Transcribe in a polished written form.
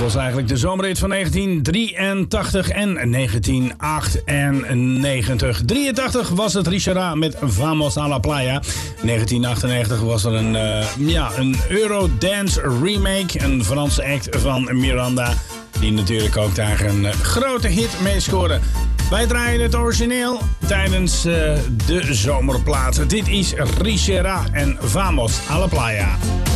was eigenlijk de zomerhit van 1983 en 1998. 83 was het Richera met Vamos a la Playa. 1998 was er een Eurodance remake, een Franse act van Miranda, die natuurlijk ook daar een grote hit mee scoorde. Wij draaien het origineel tijdens de zomerplaat. Dit is Richera en Vamos a la Playa.